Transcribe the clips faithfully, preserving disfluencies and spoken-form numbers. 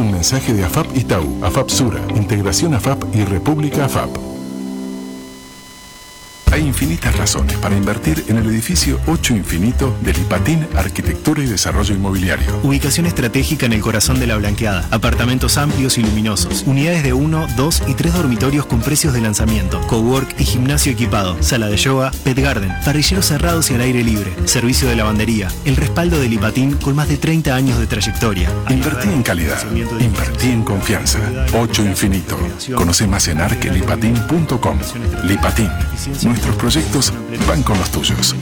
un mensaje de AFAP Itaú, AFAP Sura, Integración AFAP y República AFAP. Hay infinitas razones para invertir en el edificio ocho Infinito de Lipatín Arquitectura y Desarrollo Inmobiliario. Ubicación estratégica en el corazón de la Blanqueada. Apartamentos amplios y luminosos. Unidades de uno, dos y tres dormitorios con precios de lanzamiento. Cowork y gimnasio equipado. Sala de yoga, pet garden. Parrilleros cerrados y al aire libre. Servicio de lavandería. El respaldo de Lipatín con más de treinta años de trayectoria. Invertí en calidad. Invertí en confianza. ocho Infinito. Conoce más en arquelipatín punto com. Lipatín. Nuestros proyectos van con los tuyos.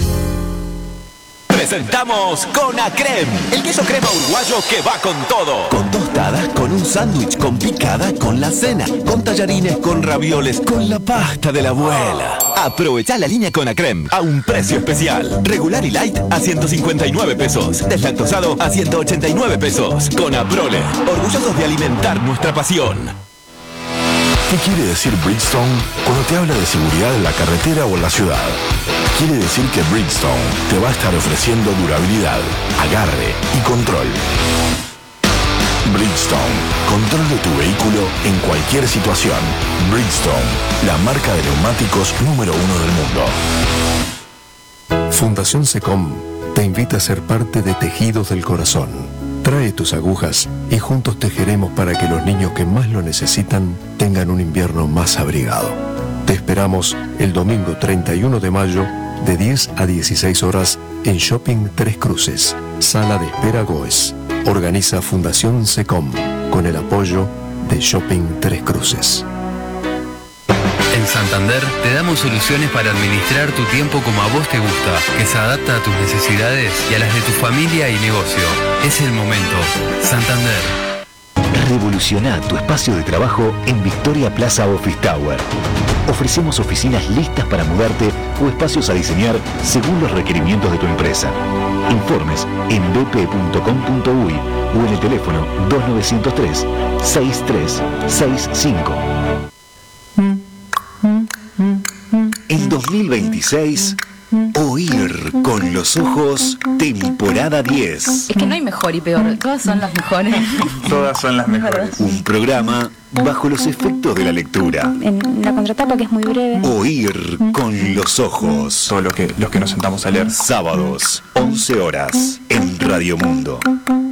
Presentamos Conacrem, el queso crema uruguayo que va con todo. Con tostadas, con un sándwich, con picada, con la cena, con tallarines, con ravioles, con la pasta de la abuela. Aprovechá la línea Conacrem a un precio especial. Regular y light a ciento cincuenta y nueve pesos. Deslactosado a ciento ochenta y nueve pesos. Conaprole, orgullosos de alimentar nuestra pasión. ¿Qué quiere decir Bridgestone cuando te habla de seguridad en la carretera o en la ciudad? Quiere decir que Bridgestone te va a estar ofreciendo durabilidad, agarre y control. Bridgestone, control de tu vehículo en cualquier situación. Bridgestone, la marca de neumáticos número uno del mundo. Fundación SECOM te invita a ser parte de Tejidos del Corazón. Trae tus agujas y juntos tejeremos para que los niños que más lo necesitan tengan un invierno más abrigado. Te esperamos el domingo treinta y uno de mayo de diez a dieciséis horas en Shopping Tres Cruces, Sala de Espera Goes. Organiza Fundación SECOM con el apoyo de Shopping Tres Cruces. En Santander te damos soluciones para administrar tu tiempo como a vos te gusta, que se adapta a tus necesidades y a las de tu familia y negocio. Es el momento. Santander. Revoluciona tu espacio de trabajo en Victoria Plaza Office Tower. Ofrecemos oficinas listas para mudarte o espacios a diseñar según los requerimientos de tu empresa. Informes en b p punto com punto u y o en el teléfono dos nueve cero tres, seis tres seis cinco. El dos mil veintiséis, Oír con los ojos, temporada diez. Es que no hay mejor y peor, todas son las mejores. Todas son las mejores. Un programa bajo los efectos de la lectura. En la contratapa, que es muy breve. Oír con los ojos. Todo lo que, los que nos sentamos a leer. Sábados, once horas, en Radio Mundo.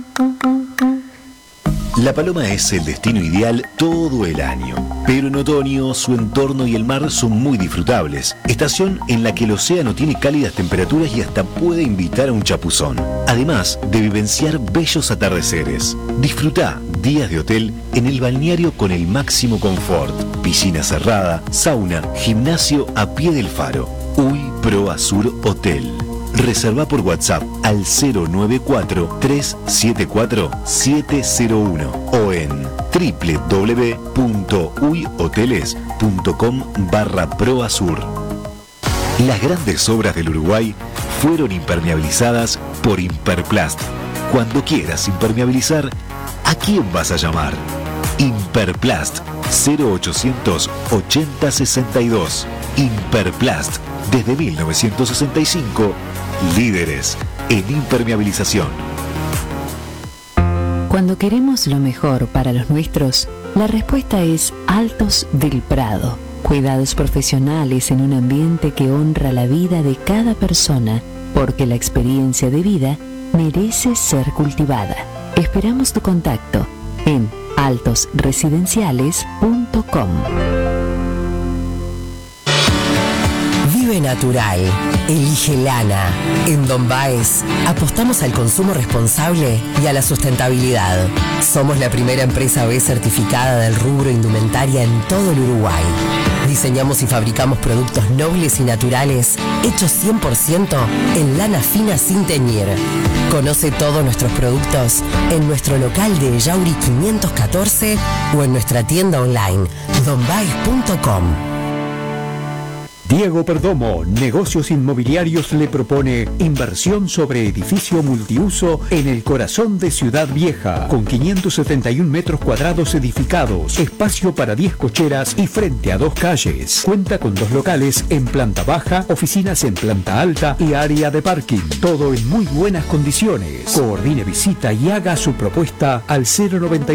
La paloma es el destino ideal todo el año, pero en otoño su entorno y el mar son muy disfrutables, estación en la que el océano tiene cálidas temperaturas y hasta puede invitar a un chapuzón, además de vivenciar bellos atardeceres. Disfruta días de hotel en el balneario con el máximo confort, piscina cerrada, sauna, gimnasio a pie del faro. Uy Pro Azur Hotel. Reserva por WhatsApp al cero nueve cuatro, tres siete cuatro, siete cero uno o en w w w punto uy hoteles punto com barra proazur. Las grandes obras del Uruguay fueron impermeabilizadas por Imperplast. Cuando quieras impermeabilizar, ¿a quién vas a llamar? Imperplast cero ochocientos ochenta sesenta y dos. Imperplast, desde mil novecientos sesenta y cinco, líderes en impermeabilización. Cuando queremos lo mejor para los nuestros, la respuesta es Altos del Prado. Cuidados profesionales en un ambiente que honra la vida de cada persona, porque la experiencia de vida merece ser cultivada. Esperamos tu contacto en altos residenciales punto com. Vive natural, elige lana. En Don Baez apostamos al consumo responsable y a la sustentabilidad. Somos la primera empresa B certificada del rubro indumentaria en todo el Uruguay. Diseñamos y fabricamos productos nobles y naturales hechos cien por ciento en lana fina sin teñir. Conoce todos nuestros productos en nuestro local de Yauri quinientos catorce o en nuestra tienda online don baez punto com. Diego Perdomo, Negocios Inmobiliarios, le propone inversión sobre edificio multiuso en el corazón de Ciudad Vieja, con quinientos setenta y un metros cuadrados edificados, espacio para diez cocheras y frente a dos calles. Cuenta con dos locales en planta baja, oficinas en planta alta y área de parking. Todo en muy buenas condiciones. Coordine visita y haga su propuesta al cero noventa